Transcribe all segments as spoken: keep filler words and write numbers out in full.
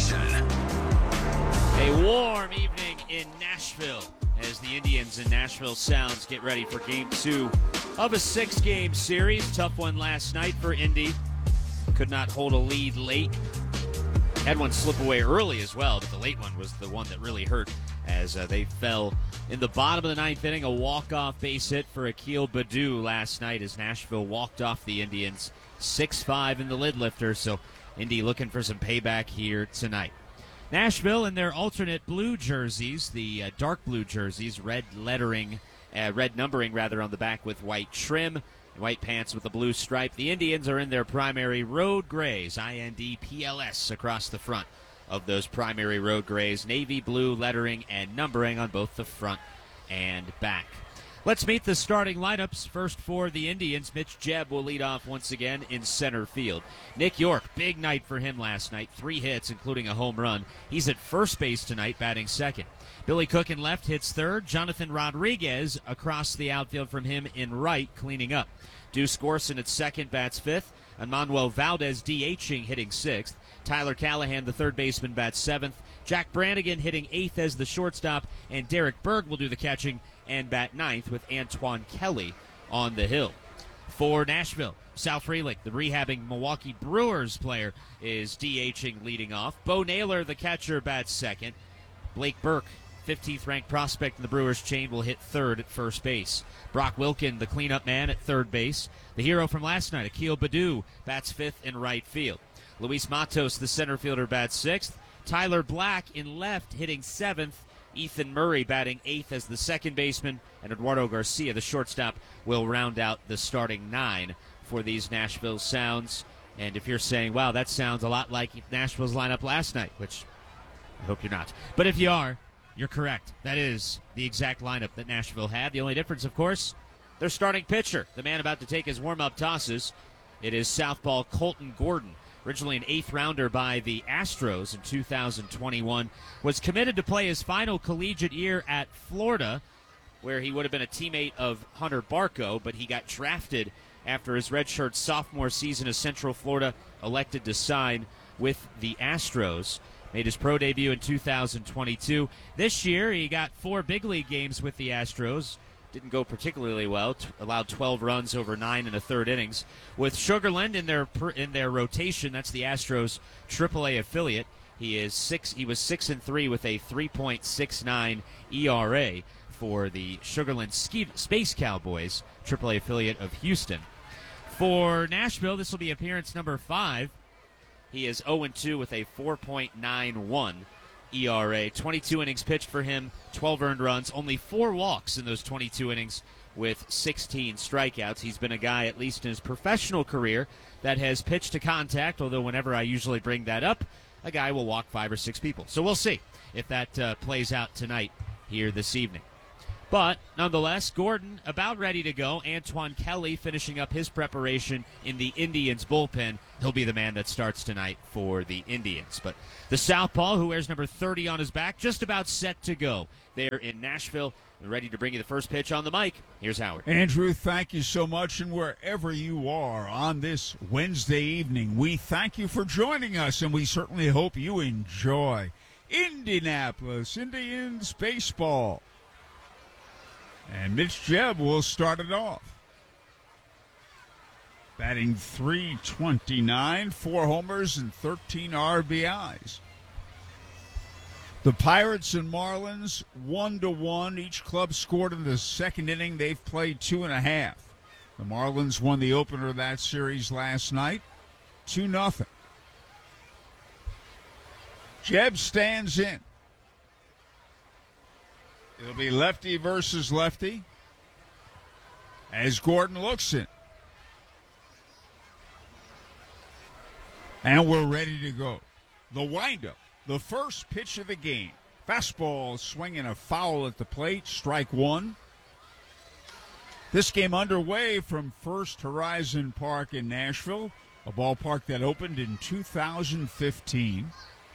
Nation. A warm evening in Nashville as the Indians in Nashville Sounds get ready for game two of a six-game series. Tough one last night for Indy. Could not hold a lead late. Had one slip away early as well, but the late one was the one that really hurt as uh, they fell in the bottom of the ninth inning. A walk-off base hit for Akil Baddoo last night as Nashville walked off the Indians six five in the lid lifter. So Indy looking for some payback here tonight. Nashville in their alternate blue jerseys, the uh, dark blue jerseys, red lettering, uh, red numbering rather on the back with white trim, white pants with a blue stripe. The Indians are in their primary road grays, I N D P L S across the front of those primary road grays, navy blue lettering and numbering on both the front and back. Let's meet the starting lineups. First for the Indians, Mitch Jebb will lead off once again in center field. Nick York, big night for him last night. Three hits, including a home run. He's at first base tonight, batting second. Billy Cook in left hits third. Jonathan Rodriguez across the outfield from him in right, cleaning up. Deuce Gorson at second, bats fifth. And Manuel Valdez DHing, hitting sixth. Tyler Callahan, the third baseman, bats seventh. Jack Brannigan hitting eighth as the shortstop. And Derek Berg will do the catching and bat ninth with Antoine Kelly on the hill. For Nashville, Sal Frelick, the rehabbing Milwaukee Brewers player, is DHing leading off. Bo Naylor, the catcher, bats second. Blake Burke, fifteenth ranked prospect in the Brewers chain, will hit third at first base. Brock Wilken, the cleanup man, at third base. The hero from last night, Akil Baddoo, bats fifth in right field. Luis Matos, the center fielder, bats sixth. Tyler Black in left, hitting seventh. Ethan Murray batting eighth as the second baseman, and Eduardo Garcia, the shortstop, will round out the starting nine for these Nashville Sounds. And if you're saying, wow, that sounds a lot like Nashville's lineup last night, which I hope you're not. But if you are, you're correct. That is the exact lineup that Nashville had. The only difference, of course, their starting pitcher, the man about to take his warm-up tosses. It is southpaw Colton Gordon. Originally an eighth rounder by the Astros in two thousand twenty-one, was committed to play his final collegiate year at Florida, where he would have been a teammate of Hunter Barco, but he got drafted after his redshirt sophomore season as Central Florida elected to sign with the Astros. Made his pro debut in two thousand twenty-two. This year, he got four big league games with the Astros. Didn't go particularly well. T- allowed twelve runs over nine and a third innings. With Sugarland in their in their rotation, that's the Astros triple A affiliate. He is six. He was six and three with a three point six nine E R A for the Sugarland Ski- Space Cowboys, triple A affiliate of Houston. For Nashville, this will be appearance number five. He is zero and two with a four point nine one E R A. twenty-two innings pitched for him, twelve earned runs, only four walks in those twenty-two innings with sixteen strikeouts. He's been a guy, at least in his professional career, that has pitched to contact, although whenever I usually bring that up, a guy will walk five or six people. So we'll see if that uh, plays out tonight here this evening. But, nonetheless, Gordon about ready to go. Antoine Kelly finishing up his preparation in the Indians bullpen. He'll be the man that starts tonight for the Indians. But the southpaw, who wears number thirty on his back, just about set to go there in Nashville. We're ready to bring you the first pitch on the mic. Here's Howard. Andrew, thank you so much. And wherever you are on this Wednesday evening, we thank you for joining us, and we certainly hope you enjoy Indianapolis Indians baseball. And Mitch Jebb will start it off. Batting three twenty-nine, four homers and thirteen R B Is. The Pirates and Marlins, one to one. Each club scored in the second inning. They've played two and a half. The Marlins won the opener of that series last night, two nothing. Jebb stands in. It'll be lefty versus lefty as Gordon looks in. And we're ready to go. The windup, the first pitch of the game. Fastball swinging a foul at the plate, strike one. This game underway from First Horizon Park in Nashville, a ballpark that opened in two thousand fifteen.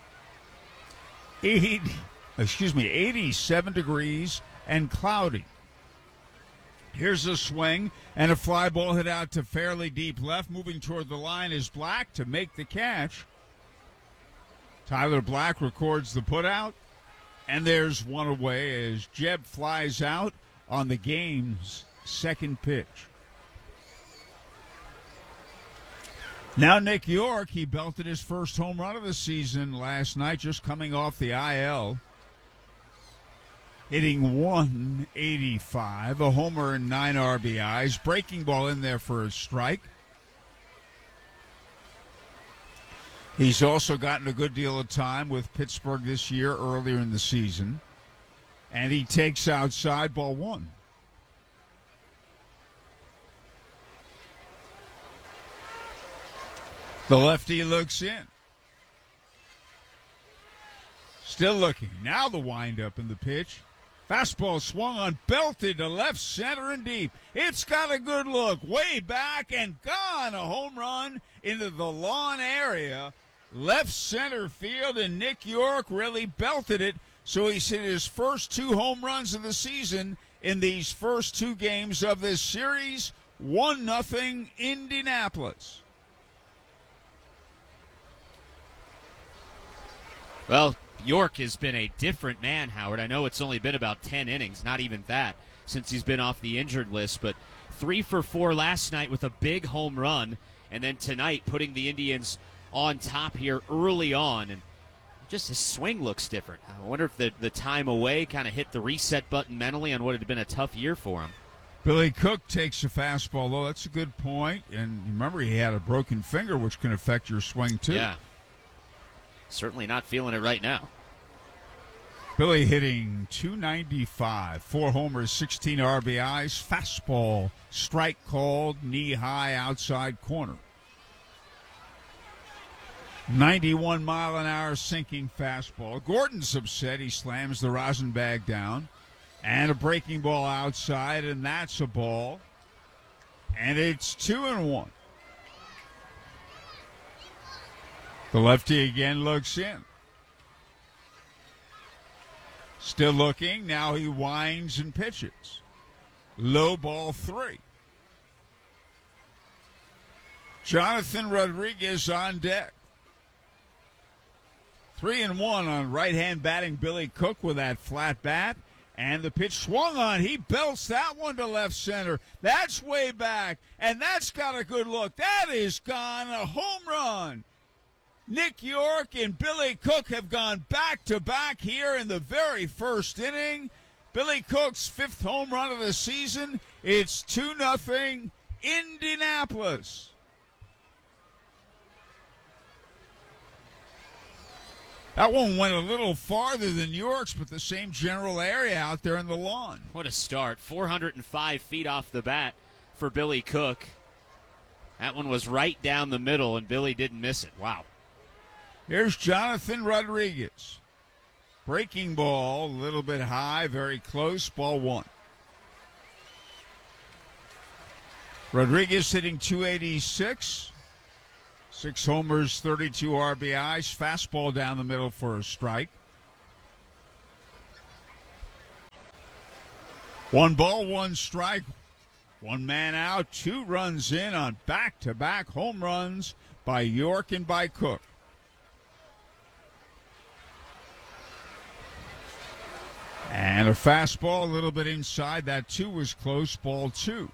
Eight, excuse me, eighty-seven degrees and cloudy. Here's a swing and a fly ball hit out to fairly deep left. Moving toward the line is Black to make the catch. Tyler Black records the putout, and there's one away as Jeb flies out on the game's second pitch. Now Nick York, he belted his first home run of the season last night, just coming off the I L. Hitting one eighty-five, a homer and nine R B Is. Breaking ball in there for a strike. He's also gotten a good deal of time with Pittsburgh this year earlier in the season. And he takes outside, ball one. The lefty looks in. Still looking. Now the windup in the pitch. Fastball swung on, belted to left center and deep. It's got a good look. Way back and gone. A home run into the lawn area. Left center field, and Nick York really belted it. So he's hit his first two home runs of the season in these first two games of this series. one nothing Indianapolis. Well, York has been a different man, Howard. I know it's only been about ten innings, not even that, since he's been off the injured list, but three for four last night with a big home run, and then tonight putting the Indians on top here early on, and just his swing looks different. I wonder if the, the time away kind of hit the reset button mentally on what had been a tough year for him. Billy Cook takes a fastball, though. That's a good point. And remember, he had a broken finger, which can affect your swing, too. Yeah. Certainly not feeling it right now. Billy hitting two ninety-five, four homers, sixteen R B Is. Fastball, strike called, knee high, outside corner. ninety-one mile an hour sinking fastball. Gordon's upset. He slams the rosin bag down. And a breaking ball outside, and that's a ball. And it's two and one. The lefty again looks in. Still looking. Now he winds and pitches. Low ball three. Jonathan Rodriguez on deck. Three and one on right-hand batting Billy Cook with that flat bat. And the pitch swung on. He belts that one to left center. That's way back. And that's got a good look. That is gone. A home run. Nick York and Billy Cook have gone back-to-back here in the very first inning. Billy Cook's fifth home run of the season. It's two nothing Indianapolis. That one went a little farther than York's, but the same general area out there in the lawn. What a start. four hundred five feet off the bat for Billy Cook. That one was right down the middle, and Billy didn't miss it. Wow. Here's Jonathan Rodriguez. Breaking ball, a little bit high, very close, ball one. Rodriguez hitting two eighty-six. Six homers, thirty-two R B Is. Fastball down the middle for a strike. One ball, one strike. One man out, two runs in on back-to-back home runs by York and by Cook. And a fastball a little bit inside. That two was close, ball two.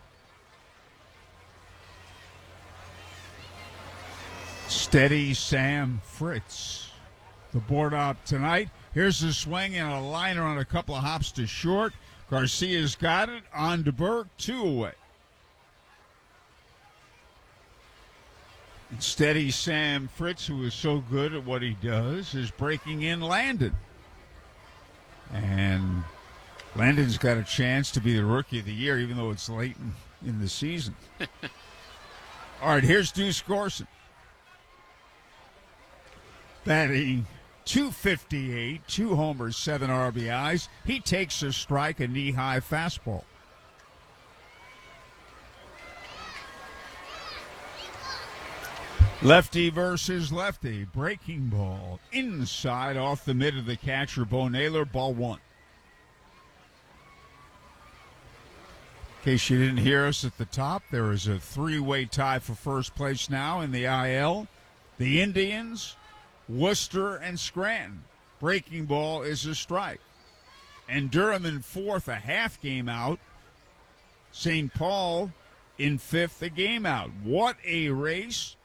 Steady Sam Fritz. The board up tonight. Here's the swing and a liner on a couple of hops to short. Garcia's got it. On to Burke, two away. And steady Sam Fritz, who is so good at what he does, is breaking in Landon. And Landon's got a chance to be the Rookie of the Year, even though it's late in, in the season. All right, here's Deuce Gorson. Batting two fifty-eight, two homers, seven R B Is. He takes a strike, a knee-high fastball. Lefty versus lefty. Breaking ball inside off the mid of the catcher, Bo Naylor, ball one. In case you didn't hear us at the top, there is a three-way tie for first place now in the I L. The Indians, Worcester and Scranton. Breaking ball is a strike. And Durham in fourth, a half game out. Saint Paul in fifth, a game out. What a race.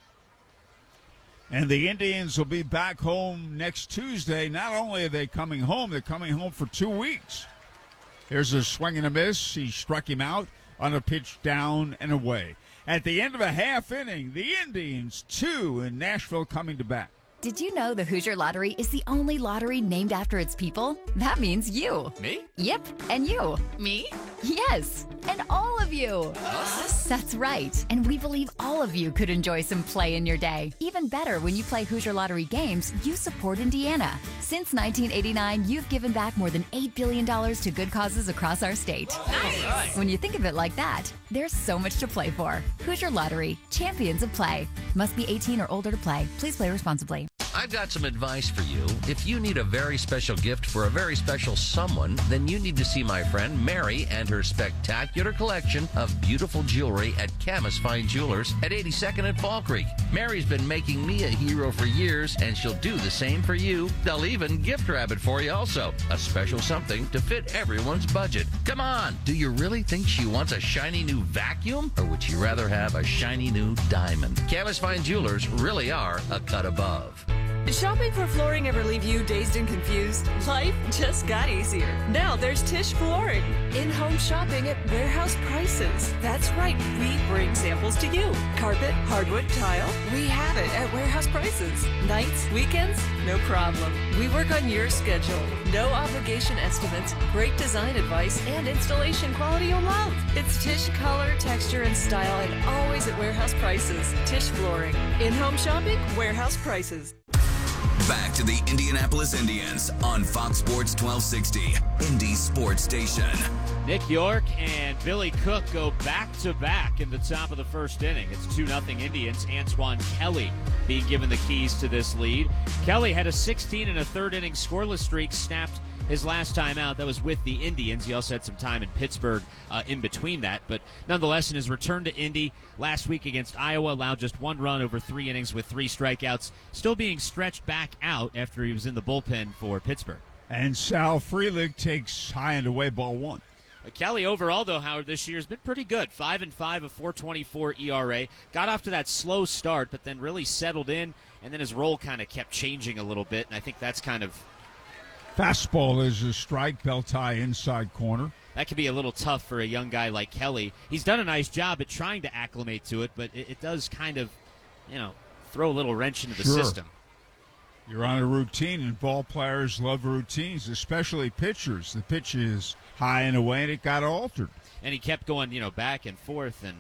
And the Indians will be back home next Tuesday. Not only are they coming home, they're coming home for two weeks. Here's a swing and a miss. He struck him out on a pitch down and away. At the end of a half inning, the Indians two and Nashville coming to bat. Did you know the Hoosier Lottery is the only lottery named after its people? That means you. Me? Yep, and you. Me? Yes, and all of you. Us? That's right. And we believe all of you could enjoy some play in your day. Even better, when you play Hoosier Lottery games, you support Indiana. Since nineteen eighty-nine, you've given back more than eight billion dollars to good causes across our state. Nice. When you think of it like that, there's so much to play for. Hoosier Lottery, champions of play. Must be eighteen or older to play. Please play responsibly. I've got some advice for you. If you need a very special gift for a very special someone, then you need to see my friend Mary and her spectacular collection of beautiful jewelry at Camus Fine Jewelers at eighty-second and Fall Creek. Mary's been making me a hero for years, and she'll do the same for you. They'll even gift wrap it for you also. A special something to fit everyone's budget. Come on, do you really think she wants a shiny new vacuum? Or would she rather have a shiny new diamond? Camus Fine Jewelers really are a cut above. Did shopping for flooring ever leave you dazed and confused? Life just got easier. Now there's Tisch Flooring. In-home shopping at warehouse prices. That's right, we bring samples to you. Carpet, hardwood, tile, we have it at warehouse prices. Nights, weekends, no problem. We work on your schedule. No obligation estimates, great design advice, and installation quality you'll love. It's Tisch color, texture, and style, and always at warehouse prices. Tisch Flooring. In-home shopping, warehouse prices. Back to the Indianapolis Indians on Fox Sports twelve sixty, Indy Sports Station. Nick York and Billy Cook go back-to-back in the top of the first inning. It's two nothing Indians. Antoine Kelly being given the keys to this lead. Kelly had a sixteen and a third inning scoreless streak, snapped his last time out. That was with the Indians. He also had some time in Pittsburgh uh, in between that. But nonetheless, in his return to Indy last week against Iowa, allowed just one run over three innings with three strikeouts, still being stretched back out after he was in the bullpen for Pittsburgh. And Sal Frelick takes high and away ball one. Uh, Kelly overall, though, Howard, this year has been pretty good. Five and five, a four twenty-four E R A. Got off to that slow start, but then really settled in, and then his role kind of kept changing a little bit, and I think that's kind of... Fastball is a strike, belt tie inside corner. That could be a little tough for a young guy like Kelly. He's done a nice job at trying to acclimate to it, but it, it does kind of, you know, throw a little wrench into the Sure. system. You're on a routine, and ball players love routines, especially pitchers. The pitch is high and away, and it got altered. And he kept going, you know, back and forth, and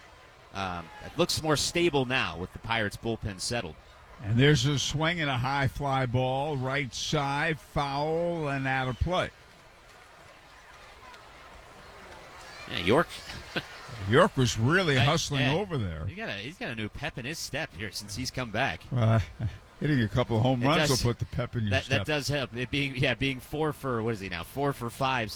um, it looks more stable now with the Pirates' bullpen settled. And there's a swing and a high fly ball, right side, foul, and out of play. Yeah, York. York was really That- hustling yeah. over there. He got a, he's got a new pep in his step here since he's come back. Uh, hitting a couple of home It runs does- will put the pep in your That step. that does help. It being yeah, being four for what is he now? Four for five